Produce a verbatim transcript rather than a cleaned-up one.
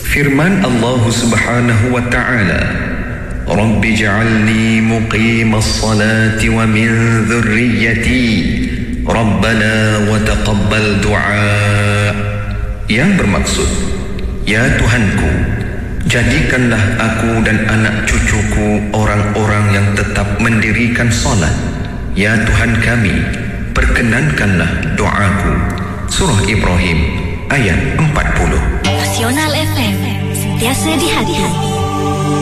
Firman Allah Subhanahu wa ta'ala, Rabbi ja'alni muqimas salati wa min dhurriyyati Rabbana wa taqabbal du'a. Yang bermaksud, ya Tuhanku, jadikanlah aku dan anak cucuku orang-orang yang tetap mendirikan solat. Ya Tuhan kami, perkenankanlah doaku. Surah Ibrahim ayat empat puluh. Nasional F M, sentiasa di hati.